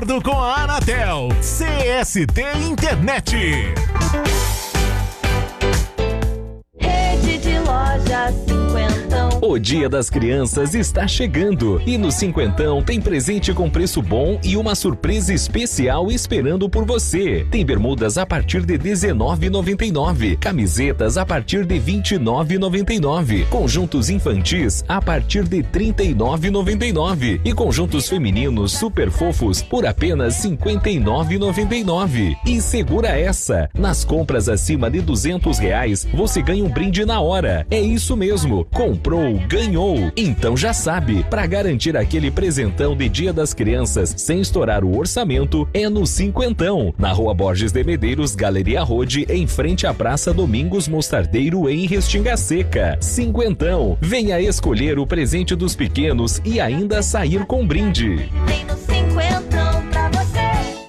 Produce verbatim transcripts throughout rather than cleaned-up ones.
Com a Anatel, C S T Internet. Rede de lojas Cinquentão. O Dia das Crianças está chegando e no Cinquentão tem presente com preço bom e uma surpresa especial esperando por você. Tem bermudas a partir de dezenove reais e noventa e nove centavos, camisetas a partir de vinte e nove reais e noventa e nove centavos, conjuntos infantis a partir de trinta e nove reais e noventa e nove centavos e conjuntos femininos super fofos por apenas cinquenta e nove reais e noventa e nove centavos. E segura essa, nas compras acima de duzentos reais você ganha um brinde na hora. É isso mesmo, comprou, ganhou. Então já sabe, para garantir aquele presentão de Dia das Crianças sem estourar o orçamento, é no Cinquentão, na Rua Borges de Medeiros, Galeria Rode, em frente à Praça Domingos Mostardeiro, em Restinga Seca. Cinquentão, venha escolher o presente dos pequenos e ainda sair com brinde. Vem no Cinquentão pra você.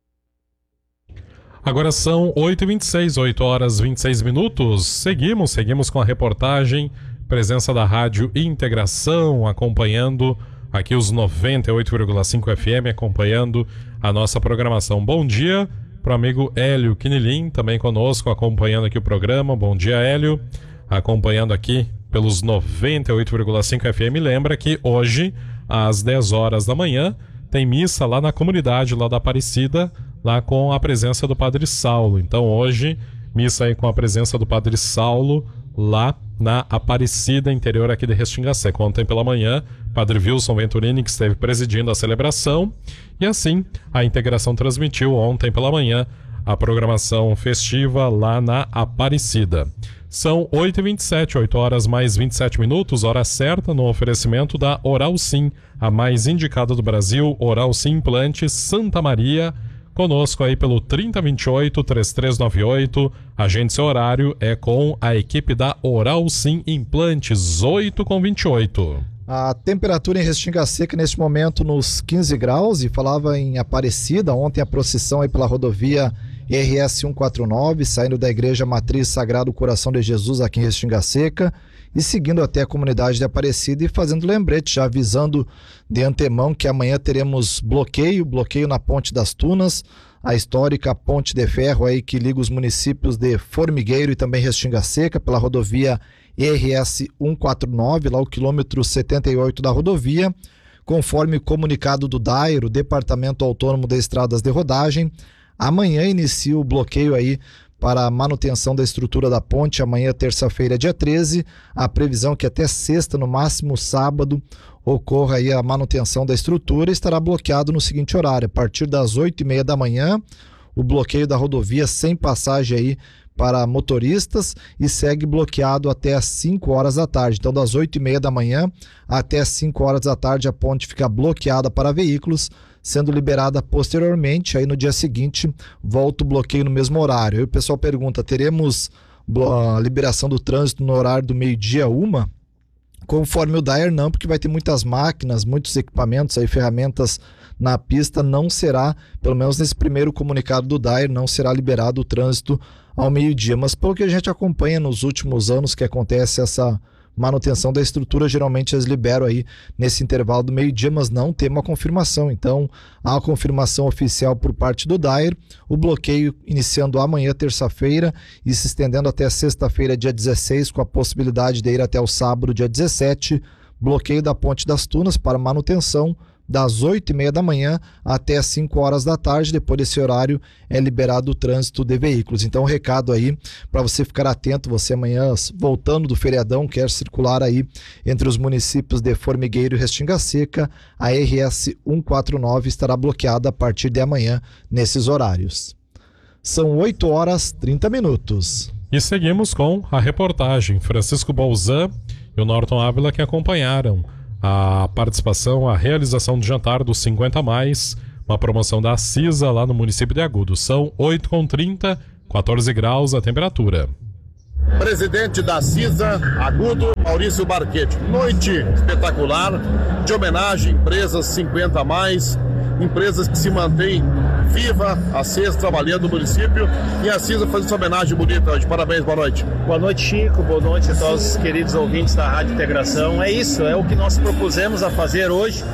Agora são oito e vinte e seis, oito horas e vinte e seis minutos. Seguimos, seguimos com a reportagem. Presença da Rádio Integração, acompanhando aqui os noventa e oito vírgula cinco F M, acompanhando a nossa programação. Bom dia para o amigo Hélio Quinilin, também conosco, acompanhando aqui o programa. Bom dia, Hélio, acompanhando aqui pelos noventa e oito vírgula cinco F M. Lembra que hoje, às dez horas da manhã, tem missa lá na comunidade, lá da Aparecida, lá com a presença do Padre Saulo. Então hoje, missa aí com a presença do Padre Saulo, lá na Aparecida, interior aqui de Restinga Seca. Ontem pela manhã, Padre Wilson Venturini, que esteve presidindo a celebração, e assim a Integração transmitiu ontem pela manhã a programação festiva lá na Aparecida. São oito e vinte e sete, oito horas mais vinte e sete minutos, hora certa no oferecimento da Oral Sim, a mais indicada do Brasil, Oral Sim Implantes Santa Maria. Conosco aí pelo trinta vinte e oito, trinta e três noventa e oito. Agende seu horário, é com a equipe da Oral Sim Implantes, oito e vinte e oito. A temperatura em Restinga Seca neste momento nos quinze graus, e falava em Aparecida. Ontem a procissão aí pela rodovia R S cento e quarenta e nove, saindo da Igreja Matriz Sagrado Coração de Jesus aqui em Restinga Seca e seguindo até a comunidade de Aparecida, e fazendo lembrete, já avisando de antemão que amanhã teremos bloqueio, bloqueio na Ponte das Tunas, a histórica ponte de ferro aí que liga os municípios de Formigueiro e também Restinga Seca pela rodovia R S cento e quarenta e nove, lá o quilômetro setenta e oito da rodovia. Conforme o comunicado do D A E R, o Departamento Autônomo de Estradas de Rodagem, amanhã inicia o bloqueio aí para a manutenção da estrutura da ponte. Amanhã, terça-feira, dia treze, a previsão é que até sexta, no máximo sábado, ocorra aí a manutenção da estrutura. Estará bloqueado no seguinte horário: a partir das oito e meia da manhã, o bloqueio da rodovia sem passagem aí para motoristas, e segue bloqueado até às cinco horas da tarde. Então, das oito e meia da manhã até às cinco horas da tarde, a ponte fica bloqueada para veículos, sendo liberada posteriormente. Aí no dia seguinte volta o bloqueio no mesmo horário. Aí o pessoal pergunta: teremos a liberação do trânsito no horário do meio-dia uma? Conforme o D A E R, não, porque vai ter muitas máquinas, muitos equipamentos, aí, ferramentas na pista. Não será, pelo menos nesse primeiro comunicado do D A E R, não será liberado o trânsito ao meio-dia. Mas pelo que a gente acompanha nos últimos anos que acontece essa manutenção da estrutura, geralmente eles liberam aí nesse intervalo do meio-dia, mas não tem uma confirmação. Então, há a confirmação oficial por parte do D A E R, o bloqueio iniciando amanhã, terça-feira, e se estendendo até sexta-feira, dia dezesseis, com a possibilidade de ir até o sábado, dia dezessete, bloqueio da Ponte das Tunas para manutenção das oito e meia da manhã até as cinco horas da tarde. Depois desse horário é liberado o trânsito de veículos. Então, um recado aí para você ficar atento. Você amanhã, voltando do feriadão, quer circular aí entre os municípios de Formigueiro e Restinga Seca, a R S cento e quarenta e nove estará bloqueada a partir de amanhã nesses horários. São oito horas e trinta minutos. E seguimos com a reportagem. Francisco Bolzan e o Norton Ávila, que acompanharam a participação, a realização do jantar dos cinquenta mais, uma promoção da CISA lá no município de Agudos. São oito e trinta, quatorze graus a temperatura. Presidente da CISA, Agudo, Maurício Barquete. Noite espetacular, de homenagem, empresas cinquenta mais, empresas que se mantêm viva há seis trabalhando no município, e a CISA faz essa homenagem bonita hoje. Parabéns, boa noite. Boa noite, Chico, boa noite a todos os queridos ouvintes da Rádio Integração. É isso, é o que nós propusemos a fazer hoje,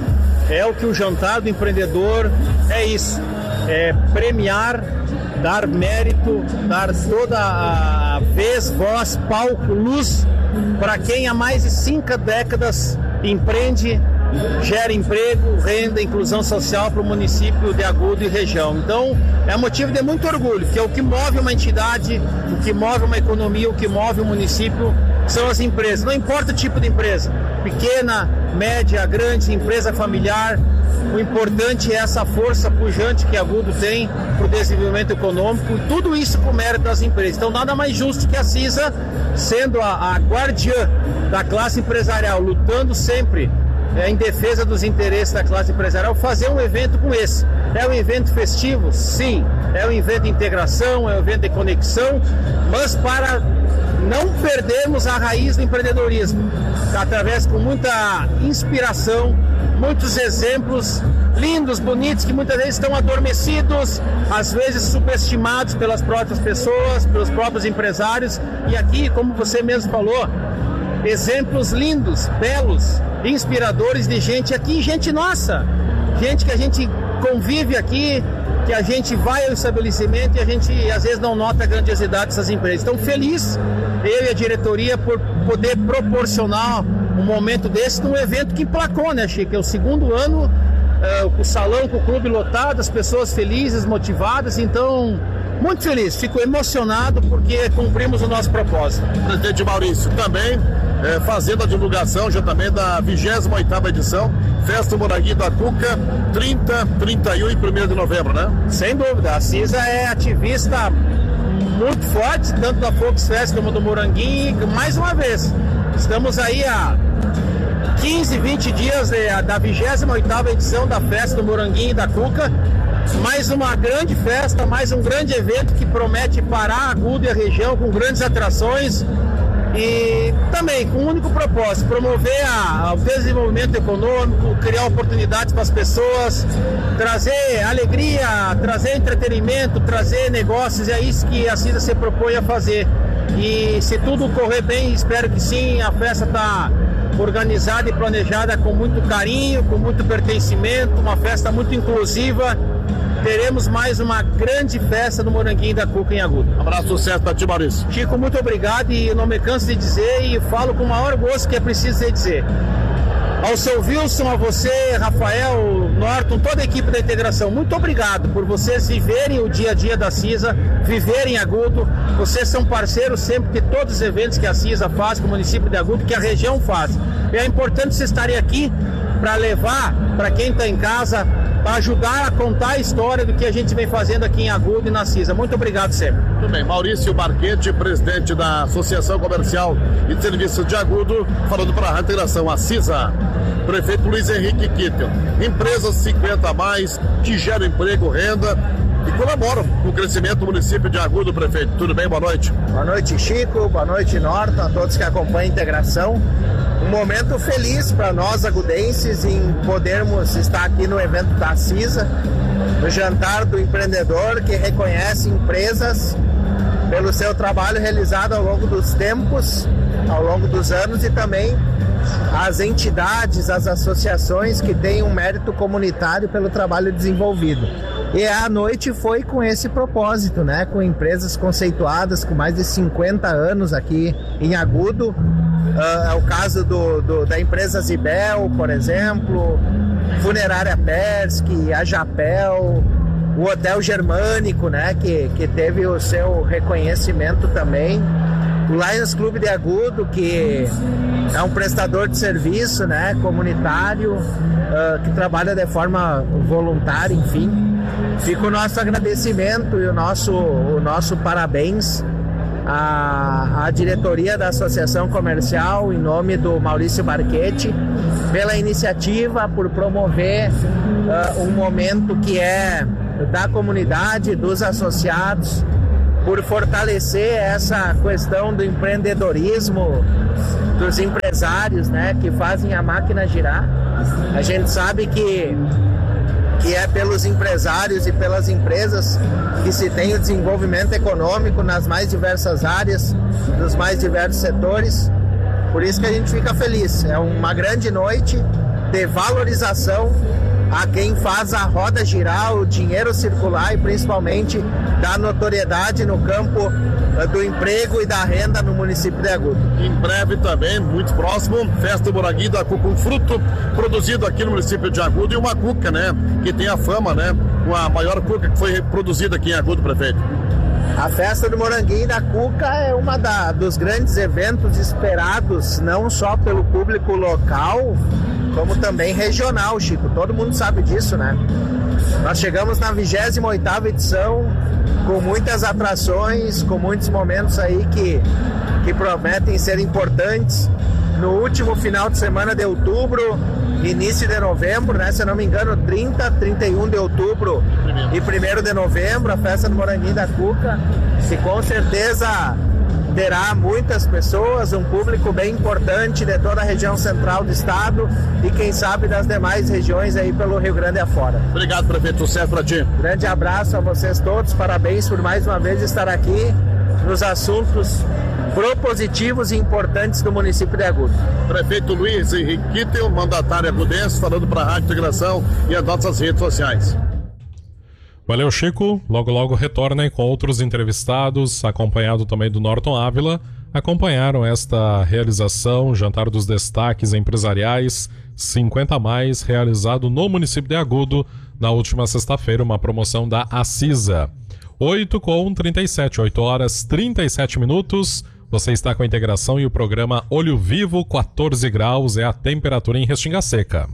é o que o jantar do empreendedor é isso, é premiar, dar mérito, dar toda a vez, voz, palco, luz para quem há mais de cinco décadas empreende, gera emprego, renda, inclusão social para o município de Agudo e região. Então, é motivo de muito orgulho, porque o que move uma entidade, o que move uma economia, o que move um município são as empresas. Não importa o tipo de empresa, pequena, média, grande, empresa familiar, o importante é essa força pujante que Agudo tem para o desenvolvimento econômico, e tudo isso com o mérito das empresas. Então, nada mais justo que a CISA, sendo a, a guardiã da classe empresarial, lutando sempre É, em defesa dos interesses da classe empresarial, fazer um evento como esse. É um evento festivo? Sim. É um evento de integração, é um evento de conexão, mas para não perdermos a raiz do empreendedorismo, através com muita inspiração, muitos exemplos lindos, bonitos, que muitas vezes estão adormecidos, às vezes subestimados pelas próprias pessoas, pelos próprios empresários. E aqui, como você mesmo falou, exemplos lindos, belos, inspiradores de gente aqui, gente nossa, gente que a gente convive aqui, que a gente vai ao estabelecimento e a gente às vezes não nota a grandiosidade dessas empresas. Então, feliz eu e a diretoria por poder proporcionar um momento desse num evento que emplacou, né, Chico? É o segundo ano, uh, o salão com o clube lotado, as pessoas felizes, motivadas, então muito feliz, fico emocionado porque cumprimos o nosso propósito. Presidente Maurício, também é, fazendo a divulgação já também da vigésima oitava edição, Festa Moranguinho da Cuca, trinta, trinta e um e primeiro de novembro, né? Sem dúvida, a CISA é ativista muito forte, tanto da Volksfest como do Moranguinho, mais uma vez, estamos aí há quinze, vinte dias de, da vigésima oitava edição da Festa do Moranguinho e da Cuca, mais uma grande festa, mais um grande evento que promete parar Agudo e a região com grandes atrações e também com um único propósito, promover a, o desenvolvimento econômico, criar oportunidades para as pessoas, trazer alegria, trazer entretenimento, trazer negócios, é isso que a CISA se propõe a fazer. E se tudo correr bem, espero que sim, a festa está organizada e planejada com muito carinho, com muito pertencimento, uma festa muito inclusiva. Teremos mais uma grande festa no Moranguinho da Cuca em Agudo. Um abraço, sucesso para ti, Maurício. Chico, muito obrigado e eu não me canso de dizer e falo com o maior gosto que é preciso dizer. Ao seu Wilson, a você, Rafael, Norton, toda a equipe da integração, muito obrigado por vocês viverem o dia a dia da CISA, viverem Agudo. Vocês são parceiros sempre de todos os eventos que a CISA faz, que o município de Agudo, que a região faz. E é importante vocês estarem aqui para levar para quem está em casa, para ajudar a contar a história do que a gente vem fazendo aqui em Agudo e na CISA. Muito obrigado sempre. Muito bem, Maurício Barquete, presidente da Associação Comercial e de Serviços de Agudo, falando para a integração, a CISA. Prefeito Luiz Henrique Kittel, empresas cinquenta a mais, que geram emprego, renda e colaboram com o crescimento do município de Agudo, prefeito. Tudo bem? Boa noite. Boa noite, Chico. Boa noite, Norton, a todos que acompanham a integração. Um momento feliz para nós agudenses em podermos estar aqui no evento da CISA, no jantar do empreendedor que reconhece empresas pelo seu trabalho realizado ao longo dos tempos, ao longo dos anos, e também as entidades, as associações que têm um mérito comunitário pelo trabalho desenvolvido. E a noite foi com esse propósito, né? Com empresas conceituadas com mais de cinquenta anos aqui em Agudo. Uh, é o caso do, do, da empresa Zibel, por exemplo, Funerária Persky, a Japel, o Hotel Germânico, né? Que, que teve o seu reconhecimento também. O Lions Clube de Agudo, que é um prestador de serviço, né, comunitário, uh, que trabalha de forma voluntária, enfim. Fica o nosso agradecimento e o nosso, o nosso parabéns à, à diretoria da Associação Comercial, em nome do Maurício Barquete, pela iniciativa, por promover uh, um momento que é da comunidade, dos associados, por fortalecer essa questão do empreendedorismo, dos empresários, né, que fazem a máquina girar. A gente sabe que, que é pelos empresários e pelas empresas que se tem o desenvolvimento econômico nas mais diversas áreas, dos mais diversos setores. Por isso que a gente fica feliz. É uma grande noite de valorização a quem faz a roda girar, o dinheiro circular e principalmente dar notoriedade no campo do emprego e da renda no município de Agudo. Em breve também, muito próximo, Festa do Moranguinho da Cuca, um fruto produzido aqui no município de Agudo e uma cuca, né, que tem a fama, né, a maior cuca que foi produzida aqui em Agudo, prefeito. A Festa do Moranguinho da Cuca é uma da, dos grandes eventos esperados, não só pelo público local, como também regional, Chico. Todo mundo sabe disso, né? Nós chegamos na vigésima oitava edição, com muitas atrações, com muitos momentos aí que, que prometem ser importantes. No último final de semana de outubro, início de novembro, né? Se eu não me engano, trinta, trinta e um de outubro e primeiro de novembro, a Festa do Moranguinho da Cuca, que com certeza terá muitas pessoas, um público bem importante de toda a região central do estado e quem sabe das demais regiões aí pelo Rio Grande afora. Obrigado, prefeito, sucesso para ti. Grande abraço a vocês todos, parabéns por mais uma vez estar aqui nos assuntos propositivos e importantes do município de Agudo. Prefeito Luiz Henrique Kittel, mandatário agudense, falando para a Rádio Integração e as nossas redes sociais. Valeu, Chico. Logo, logo retornem com outros entrevistados, acompanhado também do Norton Ávila. Acompanharam esta realização, Jantar dos Destaques Empresariais cinquenta a mais, realizado no município de Agudo, na última sexta-feira, uma promoção da Acisa. oito com trinta e sete, oito horas trinta e sete minutos. Você está com a integração e o programa Olho Vivo, quatorze graus é a temperatura em Restinga Seca.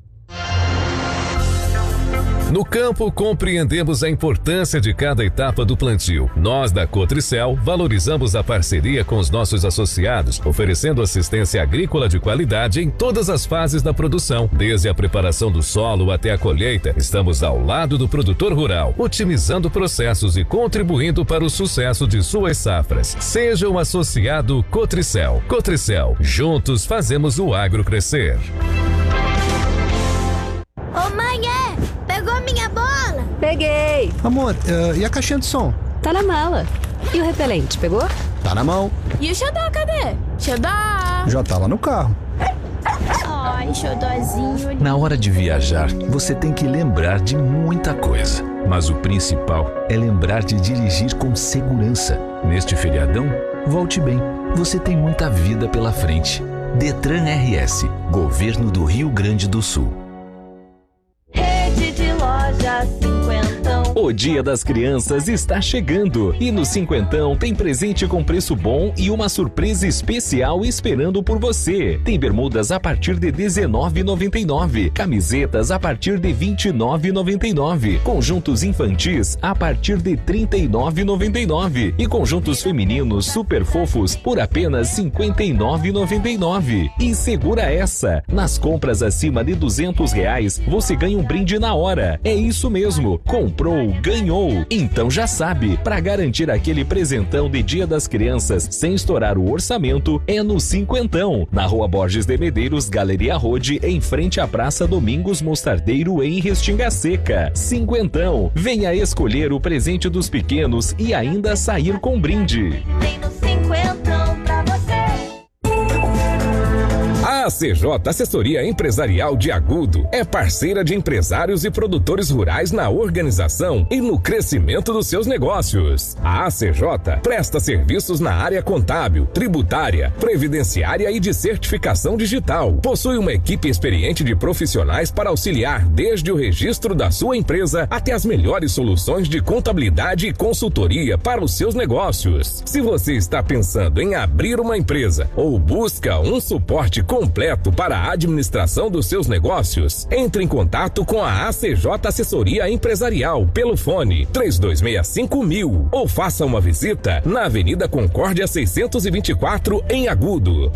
No campo, compreendemos a importância de cada etapa do plantio. Nós, da Cotricel, valorizamos a parceria com os nossos associados, oferecendo assistência agrícola de qualidade em todas as fases da produção. Desde a preparação do solo até a colheita, estamos ao lado do produtor rural, otimizando processos e contribuindo para o sucesso de suas safras. Seja um associado Cotricel. Cotricel, juntos fazemos o agro crescer. Ô mãe, é? Pegou minha bola? Peguei. Amor, uh, e a caixinha de som? Tá na mala. E o repelente, pegou? Tá na mão. E o xodó, cadê? Xodó! Já tá lá no carro. Ai, xodózinho. Na hora de viajar, você tem que lembrar de muita coisa. Mas o principal é lembrar de dirigir com segurança. Neste feriadão, volte bem. Você tem muita vida pela frente. Detran R S, Governo do Rio Grande do Sul. Rede de lojas Cinquentão. O Dia das Crianças está chegando e no Cinquentão tem presente com preço bom e uma surpresa especial esperando por você. Tem bermudas a partir de dezenove reais e noventa e nove centavos, camisetas a partir de vinte e nove reais e noventa e nove centavos, conjuntos infantis a partir de trinta e nove reais e noventa e nove centavos e conjuntos femininos super fofos por apenas cinquenta e nove reais e noventa e nove centavos. E segura essa, nas compras acima de duzentos reais você ganha um brinde na hora. É isso mesmo, comprou, ganhou. Então já sabe, para garantir aquele presentão de Dia das Crianças sem estourar o orçamento, é no Cinquentão, na Rua Borges de Medeiros, Galeria Rode, em frente à Praça Domingos Mostardeiro, em Restinga Seca. Cinquentão, venha escolher o presente dos pequenos e ainda sair com brinde. Vem no Cinquentão pra você. A A C J Assessoria Empresarial de Agudo é parceira de empresários e produtores rurais na organização e no crescimento dos seus negócios. A A C J presta serviços na área contábil, tributária, previdenciária e de certificação digital. Possui uma equipe experiente de profissionais para auxiliar desde o registro da sua empresa até as melhores soluções de contabilidade e consultoria para os seus negócios. Se você está pensando em abrir uma empresa ou busca um suporte completo para a administração dos seus negócios, entre em contato com a A C J Assessoria Empresarial pelo fone três dois seis cinco mil ou faça uma visita na Avenida Concórdia seiscentos e vinte e quatro em Agudo.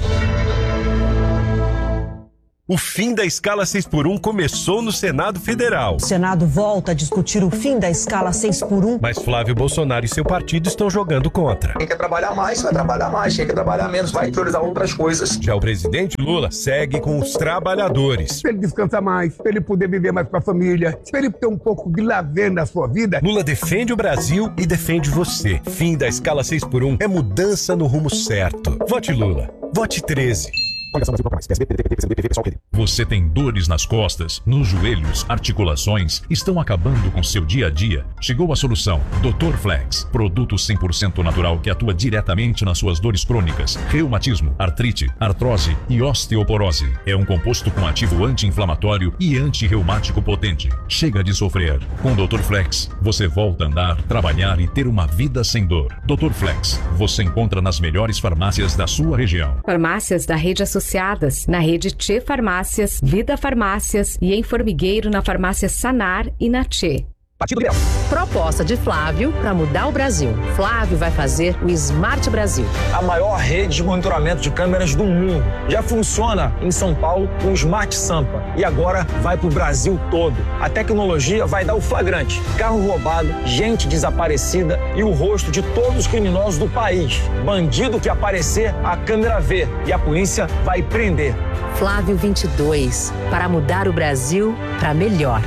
O fim da escala seis por um começou no Senado Federal. O Senado volta a discutir o fim da escala seis por um. Mas Flávio Bolsonaro e seu partido estão jogando contra. Quem quer trabalhar mais, vai trabalhar mais. Quem quer trabalhar menos, vai priorizar outras coisas. Já o presidente Lula segue com os trabalhadores. Pra ele descansar mais, pra ele poder viver mais com a família, pra ele ter um pouco de lazer na sua vida. Lula defende o Brasil e defende você. Fim da escala seis por um é mudança no rumo certo. Vote Lula. Vote treze. Você tem dores nas costas, nos joelhos, articulações, estão acabando com seu dia a dia? Chegou a solução. doutor Flex, produto cem por cento natural que atua diretamente nas suas dores crônicas, reumatismo, artrite, artrose e osteoporose. É um composto com ativo anti-inflamatório e anti-reumático potente. Chega de sofrer. Com doutor Flex, você volta a andar, trabalhar e ter uma vida sem dor. doutor Flex, você encontra nas melhores farmácias da sua região. Farmácias da rede Associadas, na rede Tchê Farmácias, Vida Farmácias e em Formigueiro na farmácia Sanar e na Tchê. Partido Liberal. Proposta de Flávio para mudar o Brasil. Flávio vai fazer o Smart Brasil. A maior rede de monitoramento de câmeras do mundo. Já funciona em São Paulo com o Smart Sampa. E agora vai para o Brasil todo. A tecnologia vai dar o flagrante. Carro roubado, gente desaparecida e o rosto de todos os criminosos do país. Bandido que aparecer, a câmera vê. E a polícia vai prender. Flávio vinte e dois. Para mudar o Brasil para melhor.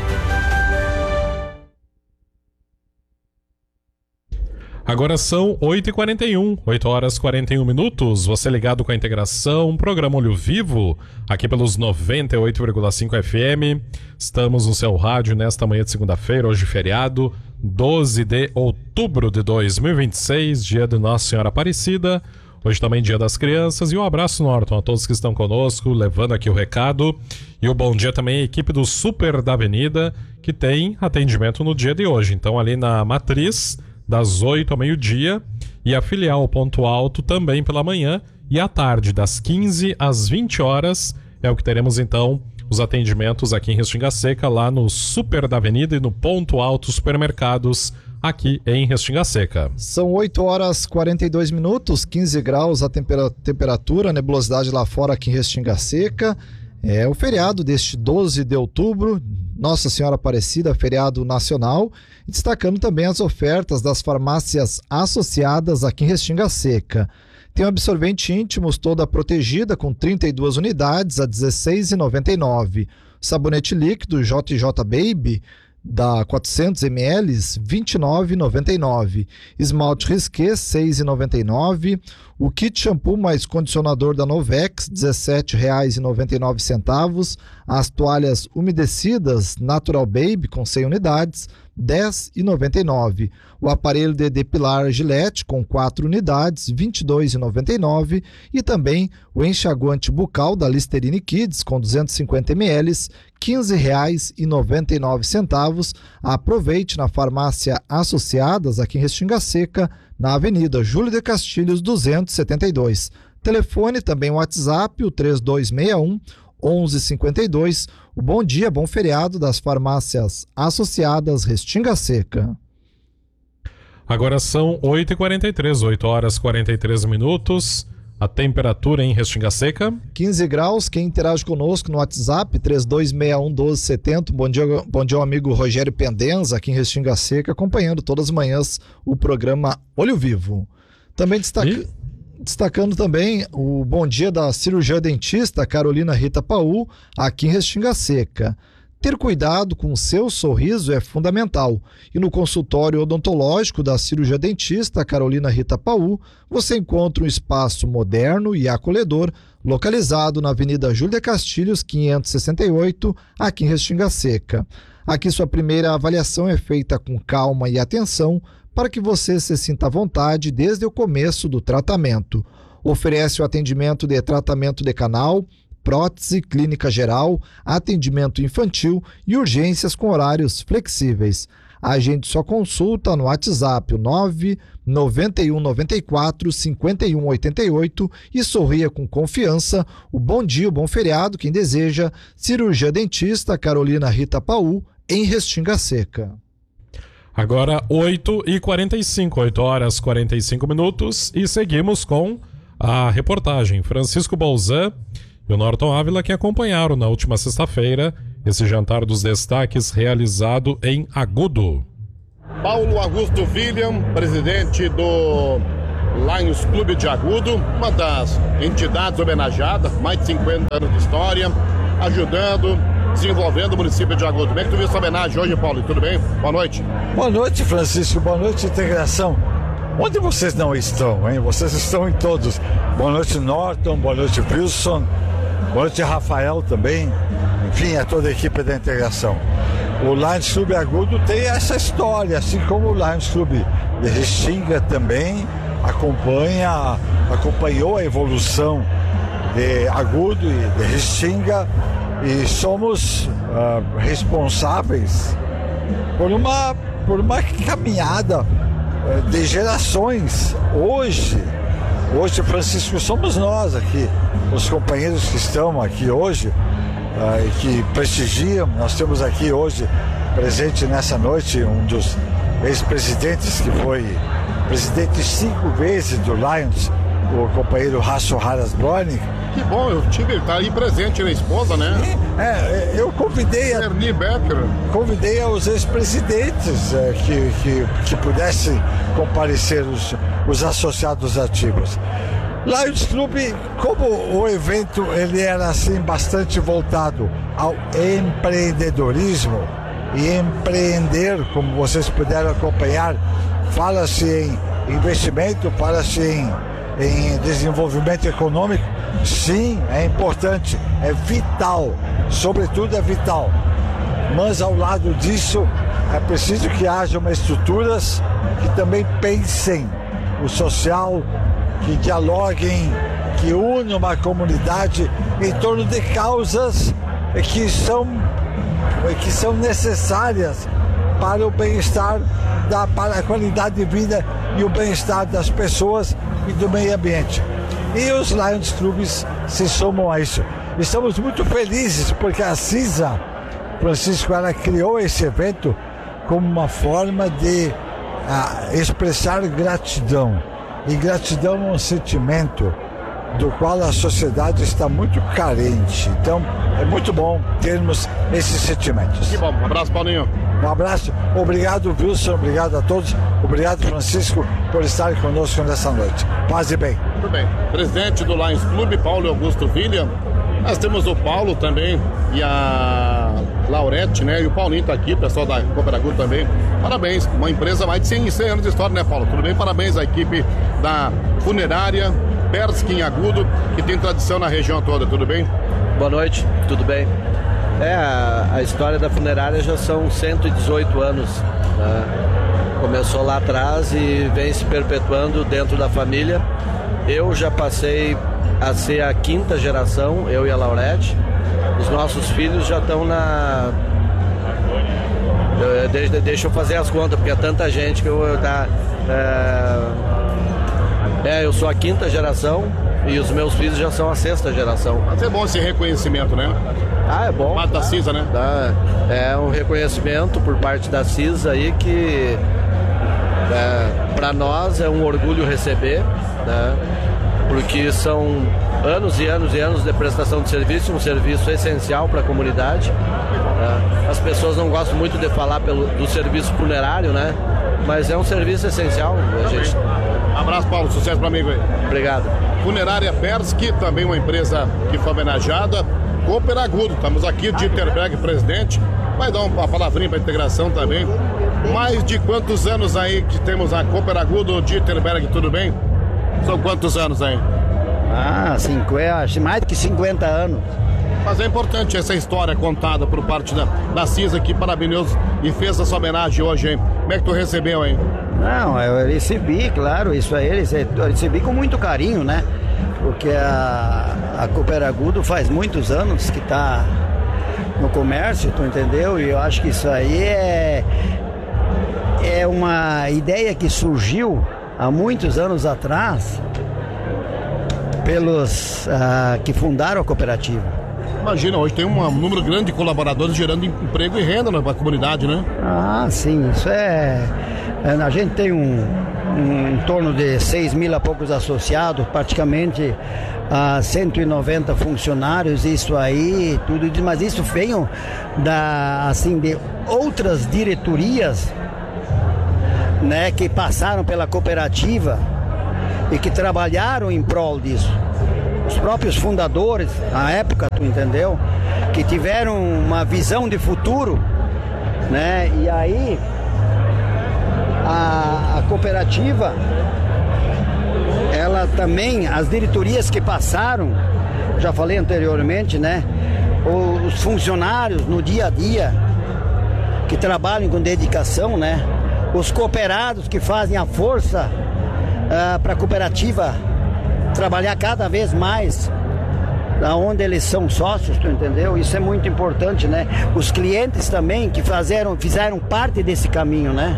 Agora são oito e quarenta e um, oito horas e quarenta e um minutos. Você ligado com a integração, programa Olho Vivo, aqui pelos noventa e oito vírgula cinco F M. Estamos no seu rádio nesta manhã de segunda-feira, hoje feriado, doze de outubro de dois mil e vinte e seis, dia de Nossa Senhora Aparecida. Hoje também dia das crianças. E um abraço, Norton, a todos que estão conosco, levando aqui o recado. E o bom dia também à equipe do Super da Avenida, que tem atendimento no dia de hoje. Então ali na Matriz, das oito ao meio-dia, e a filial Ponto Alto também pela manhã, e à tarde, das quinze às vinte horas, é o que teremos então os atendimentos aqui em Restinga Seca, lá no Super da Avenida e no Ponto Alto Supermercados, aqui em Restinga Seca. São oito horas e quarenta e dois minutos, quinze graus a tempera- temperatura, nebulosidade lá fora aqui em Restinga Seca. É o feriado deste doze de outubro, Nossa Senhora Aparecida, feriado nacional, destacando também as ofertas das farmácias associadas aqui em Restinga Seca. Tem um absorvente íntimos toda protegida com trinta e duas unidades a dezesseis reais e noventa e nove centavos. Sabonete líquido J J Baby da quatrocentos mililitros, vinte e nove reais e noventa e nove centavos. Esmalte Risqué, seis reais e noventa e nove centavos. O kit shampoo mais condicionador da Novex, dezessete reais e noventa e nove centavos. As toalhas umedecidas Natural Baby com cem unidades, dez reais e noventa e nove centavos. O aparelho de depilar Gillette com quatro unidades, vinte e dois reais e noventa e nove centavos. E também o enxaguante bucal da Listerine Kids com duzentos e cinquenta mililitros, quinze reais e noventa e nove centavos. Aproveite na farmácia Associadas aqui em Restinga Seca, na Avenida Júlio de Castilhos duzentos e setenta e dois. Telefone também o WhatsApp, o três dois seis um, onze cinquenta e dois. O bom dia, bom feriado das farmácias Associadas Restinga Seca. Agora são oito e quarenta e três, oito horas e quarenta e três minutos. A temperatura em Restinga Seca? quinze graus. Quem interage conosco no WhatsApp, três dois seis um, doze setenta. Bom dia, bom dia ao amigo Rogério Pendenza, aqui em Restinga Seca, acompanhando todas as manhãs o programa Olho Vivo. Também destaca... e... destacando também o bom dia da cirurgia dentista Carolina Rita Paul, aqui em Restinga Seca. Ter cuidado com o seu sorriso é fundamental. E no consultório odontológico da cirurgia dentista Carolina Rita Paul, você encontra um espaço moderno e acolhedor, localizado na Avenida Júlio de Castilhos, quinhentos e sessenta e oito, aqui em Restinga Seca. Aqui sua primeira avaliação é feita com calma e atenção, para que você se sinta à vontade desde o começo do tratamento. Oferece o atendimento de tratamento de canal, prótese, clínica geral, atendimento infantil e urgências com horários flexíveis. Agende sua consulta no WhatsApp nove nove um nove quatro cinco um oito oito e sorria com confiança. O bom dia, o bom feriado, quem deseja. Cirurgia dentista Carolina Rita Paul, em Restinga Seca. Agora oito e quarenta e cinco, oito horas e quarenta e cinco minutos, e seguimos com a reportagem. Francisco Bolzan e o Norton Ávila, que acompanharam na última sexta-feira esse jantar dos destaques realizado em Agudo. Paulo Augusto William, presidente do Lions Clube de Agudo, uma das entidades homenageadas, mais de cinquenta anos de história, ajudando, desenvolvendo o município de Agudo. Como é que tu viu essa homenagem hoje, Paulo? Tudo bem? Boa noite. Boa noite, Francisco. Boa noite, integração. Onde vocês não estão, hein? Vocês estão em todos. Boa noite, Norton. Boa noite, Wilson. Boa noite, Rafael também. Enfim, a toda a equipe da integração. O Lions Clube Agudo tem essa história, assim como o Lions Clube de Restinga também acompanha, acompanhou a evolução de Agudo e de Restinga, e somos uh, responsáveis por uma, por uma caminhada uh, de gerações. Hoje, hoje, Francisco, somos nós aqui, os companheiros que estão aqui hoje, uh, e que prestigiam. Nós temos aqui hoje, presente nessa noite, um dos ex-presidentes que foi presidente cinco vezes do Lions, o companheiro Rasso Harasbroni. Que bom, eu tive, tá aí presente a esposa, né? É, eu convidei a, Ernie Becker. Convidei os ex-presidentes é, que, que, que pudessem comparecer, os, os associados ativos. Lions Clube, como o evento ele era assim bastante voltado ao empreendedorismo e empreender, como vocês puderam acompanhar, fala-se em investimento, fala-se em, em desenvolvimento econômico. Sim, é importante, é vital, sobretudo é vital. Mas ao lado disso, é preciso que haja uma estruturas que também pensem o social, que dialoguem, que unam uma comunidade em torno de causas que são, que são necessárias para o bem-estar, da, para a qualidade de vida e o bem-estar das pessoas e do meio ambiente. E os Lions Clubes se somam a isso. Estamos muito felizes porque a CISA, Francisco, ela criou esse evento como uma forma de a, expressar gratidão. E gratidão é um sentimento do qual a sociedade está muito carente. Então, é muito bom termos esses sentimentos. Que bom. Um abraço, Paulinho. Um abraço. Obrigado, Wilson. Obrigado a todos. Obrigado, Francisco, por estar conosco nessa noite. Paz e bem. Muito bem. Presidente do Lions Clube, Paulo Augusto William. Nós temos o Paulo também e a Laurete, né? E o Paulinho está aqui, o pessoal da Cooperagudo também. Parabéns, uma empresa mais de cem, cem anos de história, né, Paulo? Tudo bem? Parabéns à equipe da funerária Persky em Agudo, que tem tradição na região toda, tudo bem? Boa noite, tudo bem? É, a, a história da funerária já são cento e dezoito anos, né? Começou lá atrás e vem se perpetuando dentro da família. Eu já passei a ser a quinta geração, eu e a Laurete. Os nossos filhos já estão na... Deixa, deixa eu fazer as contas, porque é tanta gente que eu... Tá, é... é, eu sou a quinta geração e os meus filhos já são a sexta geração. Mas é bom esse reconhecimento, né? Ah, é bom. Parte da CISA, né? Tá. É um reconhecimento por parte da CISA aí que... É, para nós é um orgulho receber, né? Porque são anos e anos e anos de prestação de serviço, um serviço essencial para a comunidade. É, as pessoas não gostam muito de falar pelo, do serviço funerário, né? Mas é um serviço essencial. A gente... Abraço, Paulo, sucesso para amigo aí. Obrigado. Funerária Persky, também uma empresa que foi homenageada. Cooperagudo, estamos aqui, Dieterberg, presidente. Vai dar uma palavrinha para integração também. Mais de quantos anos aí que temos a Cooperagudo, Dieterberg, tudo bem? São quantos anos aí? Ah, cinquenta, mais do que cinquenta anos. Mas é importante essa história contada por parte da, da CISA, que parabenizou e fez essa homenagem hoje, hein? Como é que tu recebeu, hein? Não, eu recebi, claro, isso aí, eu recebi com muito carinho, né? Porque a, a Cooperagudo faz muitos anos que está no comércio, tu entendeu? E eu acho que isso aí é, é uma ideia que surgiu há muitos anos atrás pelos uh, que fundaram a cooperativa. Imagina, hoje tem um número grande de colaboradores gerando emprego e renda na comunidade, né? Ah, sim, isso é... é a gente tem um, um em torno de seis mil a poucos associados, praticamente uh, cento e noventa funcionários, isso aí, tudo, mas isso veio da, assim, de outras diretorias, né, que passaram pela cooperativa e que trabalharam em prol disso. Os próprios fundadores, na época, tu entendeu? Que tiveram uma visão de futuro, né? E aí a, a cooperativa, ela também, as diretorias que passaram, já falei anteriormente, né? Os funcionários no dia a dia que trabalham com dedicação, né? Os cooperados que fazem a força uh, para a cooperativa trabalhar cada vez mais da onde eles são sócios, tu entendeu? Isso é muito importante, né? Os clientes também que fizeram, fizeram parte desse caminho, né?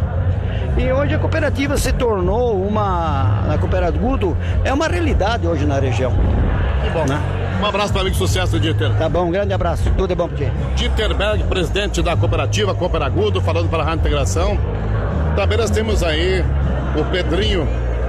E hoje a cooperativa se tornou uma... A Cooperativa Agudo é uma realidade hoje na região. Que bom. Né? Um abraço para o amigo, sucesso, Dieter. Tá bom, um grande abraço. Tudo é bom para ti. Dieter Berg, presidente da cooperativa Cooperativa Agudo, falando para a Rádio Integração. Também nós temos aí o Pedrinho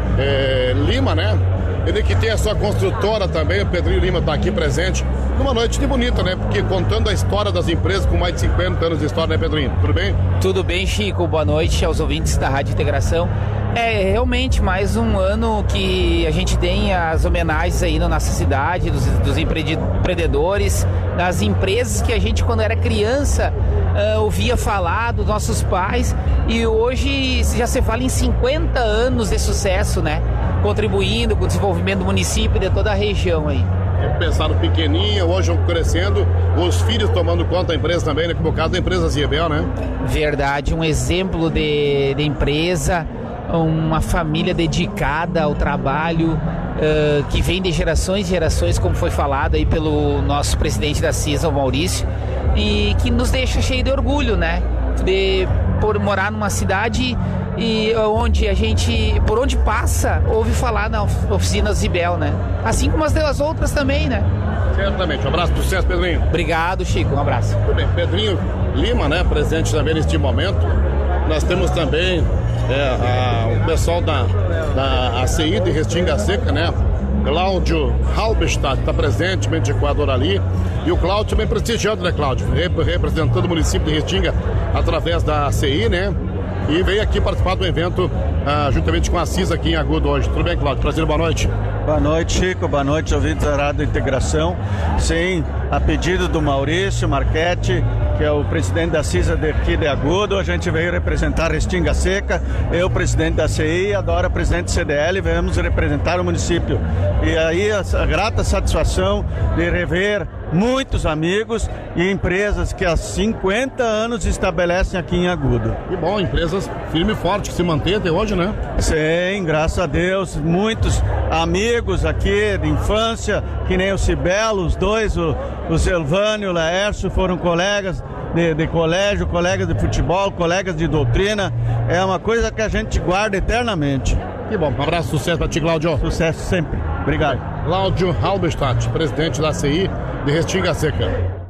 é, Lima, né? Ele que tem a sua construtora também, o Pedrinho Lima está aqui presente. Numa noite de bonita, né? Porque contando a história das empresas com mais de cinquenta anos de história, né, Pedrinho? Tudo bem? Tudo bem, Chico. Boa noite aos ouvintes da Rádio Integração. É realmente mais um ano que a gente tem as homenagens aí na nossa cidade, dos, dos empreendedores, das empresas que a gente, quando era criança, uh, ouvia falar, dos nossos pais. E hoje já se fala em cinquenta anos de sucesso, né? Contribuindo com o desenvolvimento do município e de toda a região aí. Começaram pequenininho, hoje vão crescendo, os filhos tomando conta da empresa também, né? Como o caso da empresa Ziebel, né? Verdade, um exemplo de, de empresa, uma família dedicada ao trabalho, uh, que vem de gerações e gerações, como foi falado aí pelo nosso presidente da CISA, o Maurício, e que nos deixa cheio de orgulho, né? De por morar numa cidade e onde a gente, por onde passa, ouve falar na oficina Zibel, né? Assim como as das outras também, né? Certamente. Um abraço, sucesso, Pedrinho. Obrigado, Chico. Um abraço. Muito bem. Pedrinho Lima, né? Presente também neste momento. Nós temos também é, a, o pessoal da, da A C I de Restinga Seca, né? Cláudio Halberstadt está presente, mente de Equador ali. E o Cláudio também prestigiando, né, Cláudio? Representando o município de Restinga através da A C I, né? E veio aqui participar do evento uh, juntamente com a CISA aqui em Agudo hoje. Tudo bem, Cláudio? Prazer, boa noite. Boa noite, Chico. Boa noite, ouvintes da Rádio Integração. Sim, a pedido do Maurício Marchetti, que é o presidente da CISA de aqui de Agudo, a gente veio representar Restinga Seca, eu, presidente da C I, a Dora, presidente do C D L, viemos representar o município. E aí a, a grata satisfação de rever muitos amigos e empresas que há cinquenta anos estabelecem aqui em Agudo. Que bom, empresas firme e forte que se mantém até hoje, né? Sim, graças a Deus, muitos amigos aqui de infância, que nem o Cibelo, os dois, o, o Silvânio e o Laércio foram colegas de, de colégio, colegas de futebol, colegas de doutrina. É uma coisa que a gente guarda eternamente. Que bom, um abraço, sucesso para ti, Cláudio. Sucesso sempre. Obrigado. Cláudio Halberstadt, presidente da C I de Restinga Seca.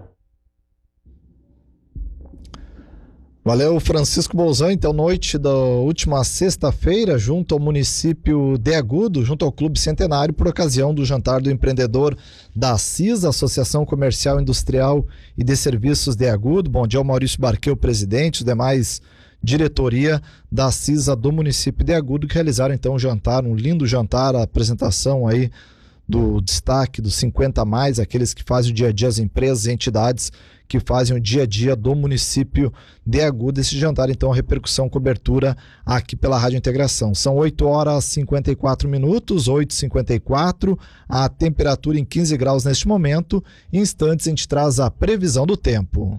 Valeu, Francisco Bolzan. Então, noite da última sexta-feira, junto ao município de Agudo, junto ao Clube Centenário, por ocasião do jantar do empreendedor da CISA, Associação Comercial, Industrial e de Serviços de Agudo. Bom dia ao Maurício Barqueu, presidente, os demais diretoria da CISA do município de Agudo, que realizaram então um jantar, um lindo jantar, a apresentação aí do destaque dos cinquenta a mais, aqueles que fazem o dia a dia, as empresas e entidades que fazem o dia a dia do município de Agudo. Esse jantar, então, a repercussão, cobertura aqui pela Rádio Integração. São oito horas e cinquenta e quatro minutos, oito e cinquenta e quatro, a temperatura em quinze graus neste momento. Em instantes a gente traz a previsão do tempo.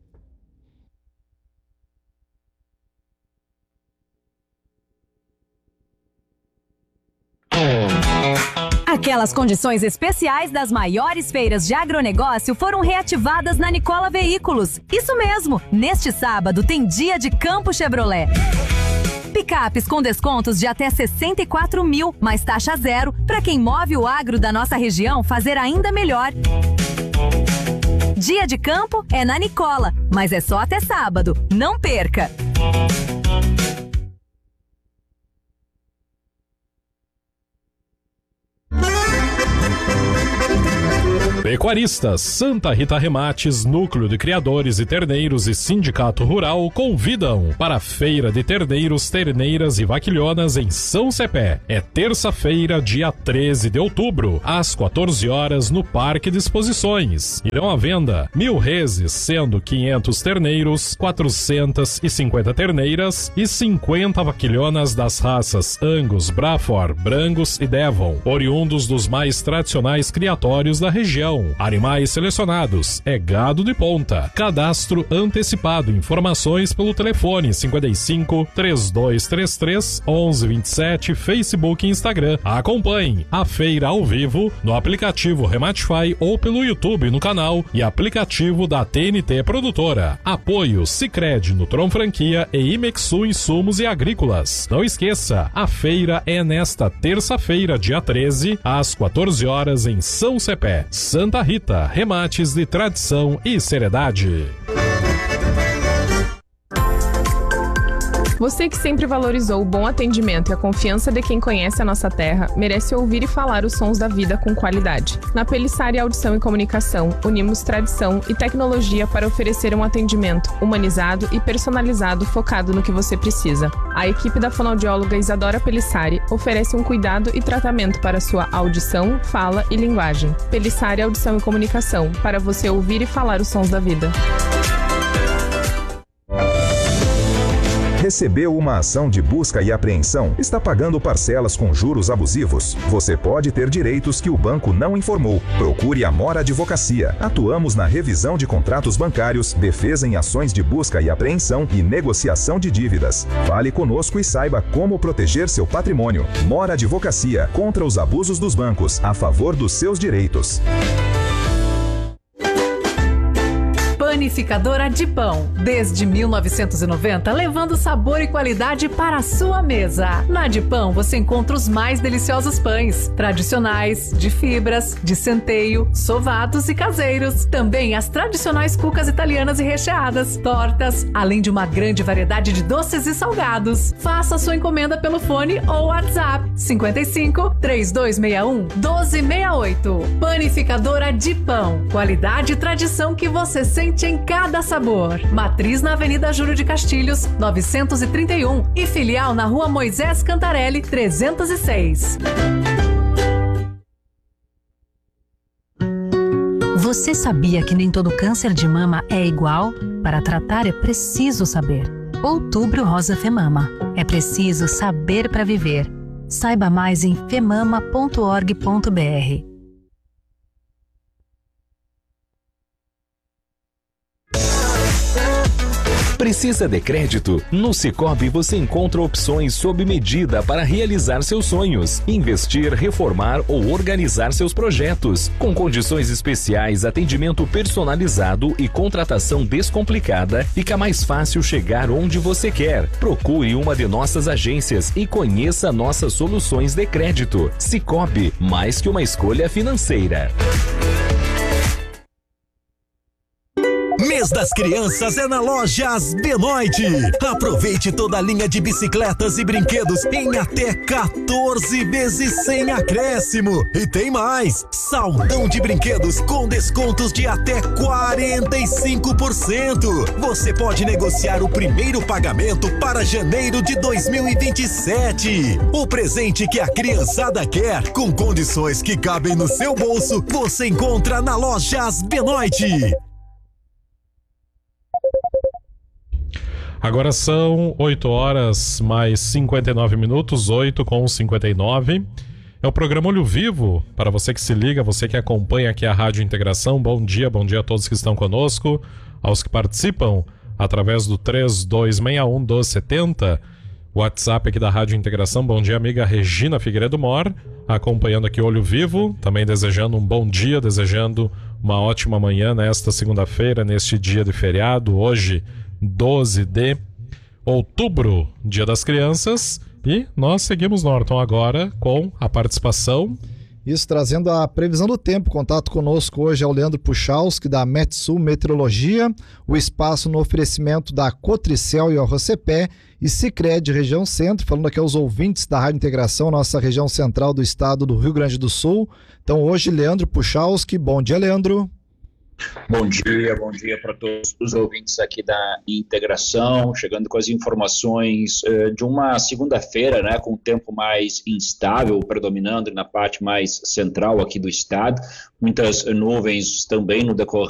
Aquelas condições especiais das maiores feiras de agronegócio foram reativadas na Nicola Veículos. Isso mesmo, neste sábado tem dia de Campo Chevrolet. Picapes com descontos de até sessenta e quatro mil, mais taxa zero, para quem move o agro da nossa região fazer ainda melhor. Dia de campo é na Nicola, mas é só até sábado. Não perca! Pecuaristas, Santa Rita Remates, Núcleo de Criadores e Terneiros e Sindicato Rural convidam para a Feira de Terneiros, Terneiras e Vaquilhonas em São Cepé. É terça-feira, dia treze de outubro, às quatorze horas, no Parque de Exposições. Irão à venda mil reses, sendo quinhentos terneiros, quatrocentas e cinquenta terneiras e cinquenta vaquilhonas das raças Angus, Braford, Brangus e Devon, oriundos dos mais tradicionais criatórios da região. Animais selecionados, é gado de ponta. Cadastro antecipado. Informações pelo telefone cinquenta e cinco, trinta e dois trinta e três, onze vinte e sete, Facebook e Instagram. Acompanhe a feira ao vivo no aplicativo Rematify ou pelo YouTube no canal e aplicativo da T N T Produtora. Apoio Sicredi, Nutron Franquia e Imexu Insumos e Agrícolas. Não esqueça, a feira é nesta terça-feira, dia treze, às quatorze horas em São Cepé. Santa Rita, remates de tradição e seriedade. Você que sempre valorizou o bom atendimento e a confiança de quem conhece a nossa terra, merece ouvir e falar os sons da vida com qualidade. Na Pelissari Audição e Comunicação, unimos tradição e tecnologia para oferecer um atendimento humanizado e personalizado focado no que você precisa. A equipe da fonoaudióloga Isadora Pelissari oferece um cuidado e tratamento para sua audição, fala e linguagem. Pelissari Audição e Comunicação, para você ouvir e falar os sons da vida. Recebeu uma ação de busca e apreensão? Está pagando parcelas com juros abusivos? Você pode ter direitos que o banco não informou. Procure a Mora Advocacia. Atuamos na revisão de contratos bancários, defesa em ações de busca e apreensão e negociação de dívidas. Fale conosco e saiba como proteger seu patrimônio. Mora Advocacia, contra os abusos dos bancos, a favor dos seus direitos. Panificadora de Pão, desde mil novecentos e noventa, levando sabor e qualidade para a sua mesa. Na de Pão você encontra os mais deliciosos pães, tradicionais, de fibras, de centeio, sovados e caseiros. Também as tradicionais cucas italianas e recheadas, tortas, além de uma grande variedade de doces e salgados. Faça sua encomenda pelo fone ou WhatsApp cinquenta e cinco, trinta e dois sessenta e um, doze sessenta e oito. Panificadora de Pão, qualidade e tradição que você sente em cada sabor. Matriz na Avenida Júlio de Castilhos, novecentos e trinta e um e filial na Rua Moisés Cantarelli, trezentos e seis. Você sabia que nem todo câncer de mama é igual? Para tratar é preciso saber. Outubro Rosa Femama. É preciso saber para viver. Saiba mais em femama ponto org ponto br. Precisa de crédito? No Sicoob você encontra opções sob medida para realizar seus sonhos, investir, reformar ou organizar seus projetos. Com condições especiais, atendimento personalizado e contratação descomplicada, fica mais fácil chegar onde você quer. Procure uma de nossas agências e conheça nossas soluções de crédito. Sicoob, mais que uma escolha financeira. Mês das Crianças é na Lojas Benoit. Aproveite toda a linha de bicicletas e brinquedos em até quatorze vezes sem acréscimo. E tem mais! Saldão de brinquedos com descontos de até quarenta e cinco por cento. Você pode negociar o primeiro pagamento para janeiro de dois mil e vinte e sete. O presente que a criançada quer, com condições que cabem no seu bolso, você encontra na Lojas Benoit. Agora são oito horas mais cinquenta e nove minutos, oito com cinquenta e nove. É o programa Olho Vivo, para você que se liga, você que acompanha aqui a Rádio Integração. Bom dia, bom dia a todos que estão conosco, aos que participam através do três dois seis um, um dois sete zero. WhatsApp aqui da Rádio Integração. Bom dia, amiga Regina Figueiredo Mor, acompanhando aqui Olho Vivo, também desejando um bom dia, desejando uma ótima manhã nesta segunda-feira, neste dia de feriado, hoje doze de outubro, Dia das Crianças. E nós seguimos, Norton, agora com a participação Isso, trazendo a previsão do tempo. Contato conosco hoje é o Leandro Puchalski, da Metsul Meteorologia, o espaço no oferecimento da Cotricel e Arrocepé e Sicredi Região Centro, falando aqui aos ouvintes da Rádio Integração, nossa região central do estado do Rio Grande do Sul. Então hoje, Leandro Puchalski. Bom dia, Leandro. Bom dia, bom dia para todos os ouvintes aqui da Integração, chegando com as informações uh, de uma segunda-feira, né, com o tempo mais instável, predominando na parte mais central aqui do estado, muitas nuvens também no decorrer